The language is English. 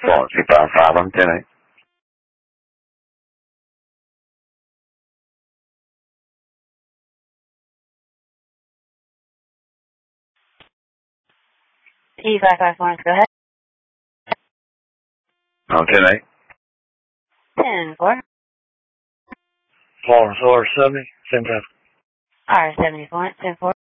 425, I'm 10-8. E551, go ahead. I'm 10-8. 10-4. Florence R70, same time. R74, 10-4.